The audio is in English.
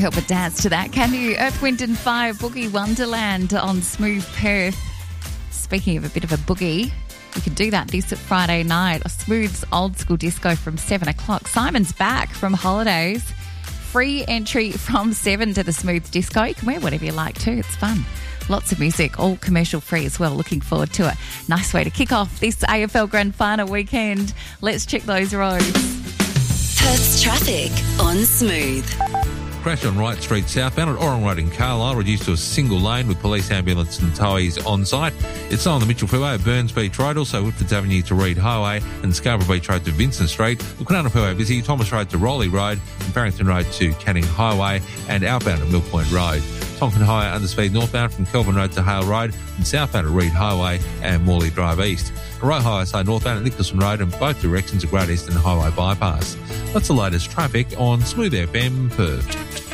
Help but dance to that, can you? Earth, Wind and Fire, Boogie Wonderland on Smooth Perth. Speaking of a bit of a boogie, you can do that this Friday night. A Smooth's old school disco from 7 o'clock. Simon's back from holidays. Free entry from 7 to the Smooth disco. You can wear whatever you like too. It's fun. Lots of music, all commercial free as well. Looking forward to it. Nice way to kick off this AFL Grand Final weekend. Let's check those roads. Perth's traffic on Smooth. Crash on Wright Street southbound at Orong Road in Carlisle, reduced to a single lane with police, ambulance and towies on site. It's on the Mitchell Freeway at Burns Beach Road, also Whitfords Avenue to Reed Highway and Scarborough Beach Road to Vincent Street. Wilcanana Freeway busy, Thomas Road to Rowley Road and Barrington Road to Canning Highway and outbound at Mill Point Road. Tonkin High underspeed northbound from Kelvin Road to Hale Road and southbound at Reed Highway and Morley Drive East. Roe Highway side northbound at Nicholson Road and both directions at Great Eastern Highway bypass. That's the latest traffic on Smooth FM Perth.